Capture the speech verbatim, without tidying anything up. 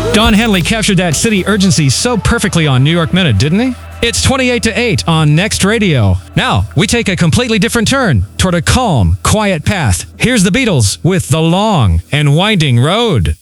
Don Henley captured that city urgency so perfectly on New York Minute, didn't he? It's twenty-eight to eight on Next Radio. Now, we take a completely different turn toward a calm, quiet path. Here's the Beatles with The Long and Winding Road.